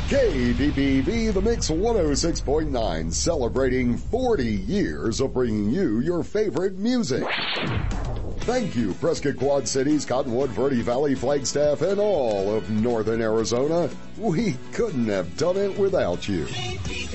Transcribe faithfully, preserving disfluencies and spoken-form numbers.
K D P V, The Mix one oh six point nine, celebrating forty years of bringing you your favorite music. Thank you, Prescott Quad Cities, Cottonwood, Verde Valley, Flagstaff, and all of northern Arizona. We couldn't have done it without you.